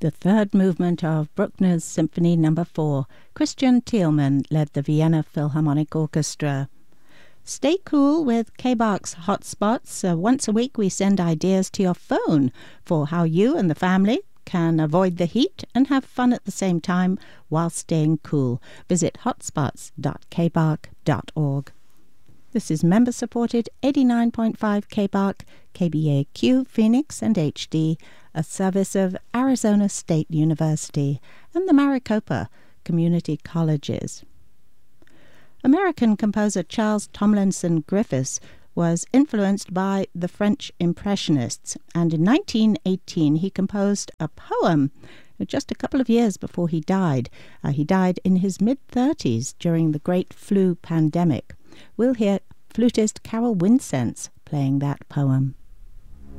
The third movement of Bruckner's Symphony No. 4. Christian Thielmann led the Vienna Philharmonic Orchestra. Stay cool with K-Bach's Hotspots. Once a week we send ideas to your phone for how you and the family can avoid the heat and have fun at the same time while staying cool. Visit hotspots.kbach.org. This is member-supported 89.5 K-Bach, KBAQ, Phoenix and HD, a service of Arizona State University and the Maricopa Community Colleges. American composer Charles Tomlinson Griffiths was influenced by the French Impressionists, and in 1918 he composed a poem just a couple of years before he died. He died in his mid-30s during the Great Flu Pandemic. We'll hear flutist Carol Winsense playing that poem.